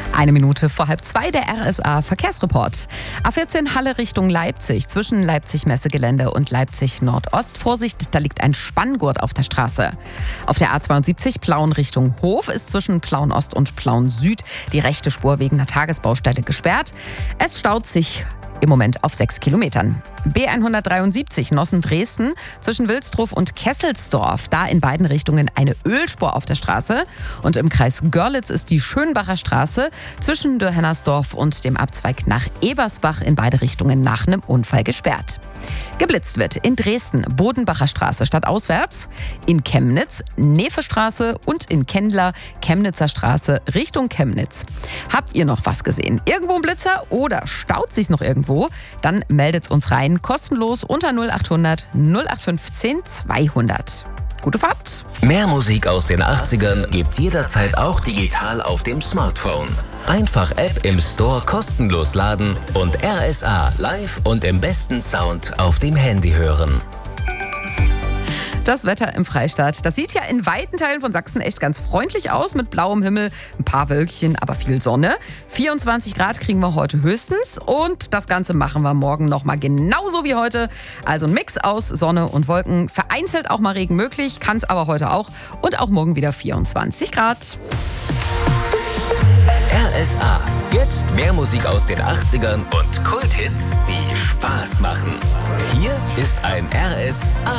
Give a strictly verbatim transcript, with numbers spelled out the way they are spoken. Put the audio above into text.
Eine Minute vor halb zwei der R S A Verkehrsreport. A vierzehn Halle Richtung Leipzig, zwischen Leipzig-Messegelände und Leipzig-Nordost. Vorsicht, da liegt ein Spanngurt auf der Straße. Auf der A zweiundsiebzig Plauen Richtung Hof ist zwischen Plauen Ost und Plauen Süd die rechte Spur wegen einer Tagesbaustelle gesperrt. Es staut sich im Moment auf sechs Kilometern. B hundertdreiundsiebzig Nossen-Dresden zwischen Wilsdruf und Kesselsdorf. Da in beiden Richtungen eine Ölspur auf der Straße. Und im Kreis Görlitz ist die Schönbacher Straße zwischen Dürr-Hennersdorf und dem Abzweig nach Ebersbach in beide Richtungen nach einem Unfall gesperrt. Geblitzt wird in Dresden Bodenbacher Straße stadtauswärts, in Chemnitz Nefe-Straße und in Kendler Chemnitzer Straße Richtung Chemnitz. Habt ihr noch was gesehen? Irgendwo ein Blitzer oder staut sich's noch irgendwo? Dann meldet's uns rein, kostenlos unter null acht hundert null acht fünfzehn zweihundert. Gute Fahrt! Mehr Musik aus den achtzigern gibt's jederzeit auch digital auf dem Smartphone. Einfach App im Store kostenlos laden und R S A live und im besten Sound auf dem Handy hören. Das Wetter im Freistaat, das sieht ja in weiten Teilen von Sachsen echt ganz freundlich aus, mit blauem Himmel, ein paar Wölkchen, aber viel Sonne. vierundzwanzig Grad kriegen wir heute höchstens und das Ganze machen wir morgen nochmal genauso wie heute. Also ein Mix aus Sonne und Wolken, vereinzelt auch mal Regen möglich, kann es aber heute auch und auch morgen wieder vierundzwanzig Grad. R S A, jetzt mehr Musik aus den achtzigern und Kulthits, die Spaß machen. Hier ist ein R S A